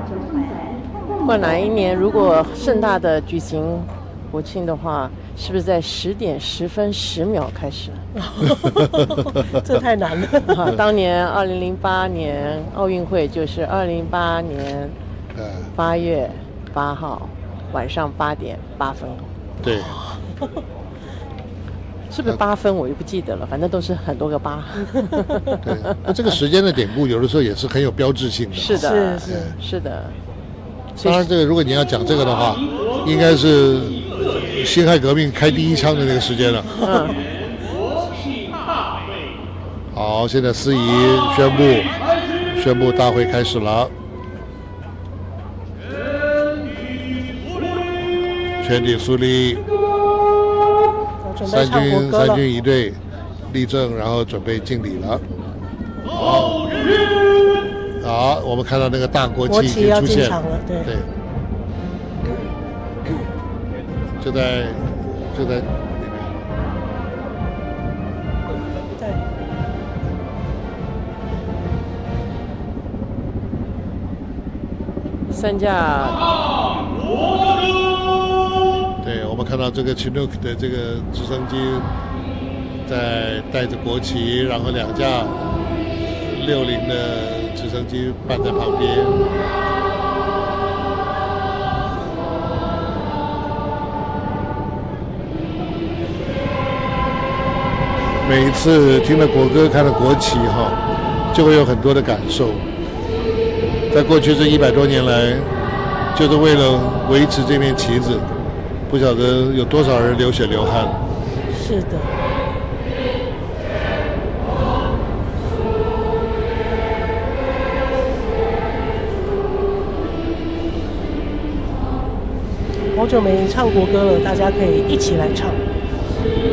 不管哪一年如果盛大的举行国庆的话，是不是在10点10分10秒开始？ 这太难了。 当年2008年奥运会就是2008年8月8号晚上8点8分。 对。 是不是8分？我也不记得了，反正都是很多个8。 对，那这个时间的典故有的时候也是很有标志性的。 是的，是的。 当然，这个如果你要讲这个的话，应该是辛亥革命开第一枪的那个时间了。好，现在司仪宣布大会开始了。全体肃立。三军一队立正，然后准备敬礼了。好，我们看到那个大国旗已经出现了。对，就在里面。 对。 3架。 对，我们看到这个 Chinook 的这个直升机在带着国旗，然后2架60的直升机伴在旁边。每一次听了国歌，看了国旗就会有很多的感受。在过去这100多年来，就是为了维持这面旗子。不晓得有多少人流血流汗。 是的。好久没唱国歌了，大家可以一起来唱。